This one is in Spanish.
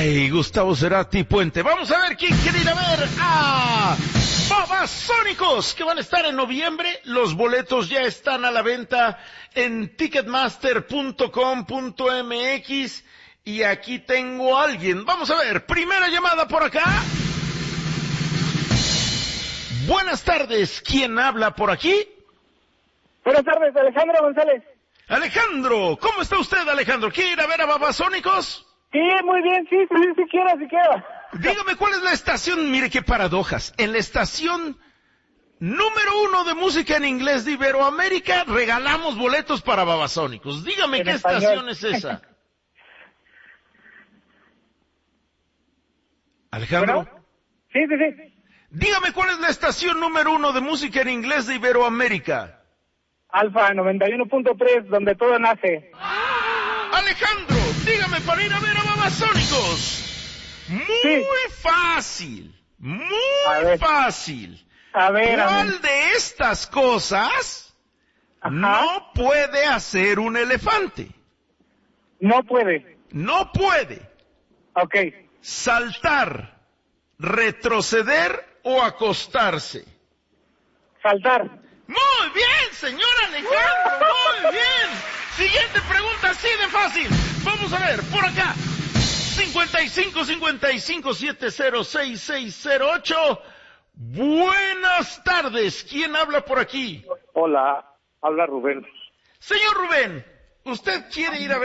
Ay, Gustavo Cerati Puente. Vamos a ver quién quiere ir a ver a Babasónicos, que van a estar en noviembre. Los boletos ya están a la venta en ticketmaster.com.mx. Y aquí tengo a alguien. Vamos a ver, primera llamada por acá. Buenas tardes, ¿quién habla por aquí? Buenas tardes, Alejandro González. Alejandro, ¿cómo está usted, Alejandro? ¿Quiere ir a ver a Babasónicos? Sí, muy bien, sí, si quiero. Dígame cuál es la estación, mire qué paradojas. En la estación número 1 de música en inglés de Iberoamérica regalamos boletos para Babasónicos. Dígame En qué español. estación es esa. Alejandro. ¿Bueno? Sí. Dígame cuál es la estación número 1 de música en inglés de Iberoamérica. Alfa 91.3, donde todo nace. Alejandro, dígame para ir a ver a Babasónicos. Muy fácil, muy fácil. A ver. ¿Cuál de estas cosas no puede hacer un elefante? No puede. No puede Ok. saltar, retroceder o acostarse. Saltar. Muy bien, señor Alejandro, muy bien. Siguiente pregunta, así de fácil. Vamos a ver, por acá. 55-55-706608. Buenas tardes. ¿Quién habla por aquí? Hola, habla Rubén. Señor Rubén, ¿usted quiere ir a ver